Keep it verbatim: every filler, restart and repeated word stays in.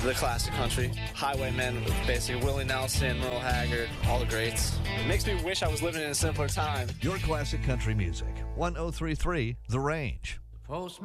the classic country. Highwaymen, basically Willie Nelson, Merle Haggard, all the greats. It makes me wish I was living in a simpler time. Your classic country music. one oh three point three The Range. Postman.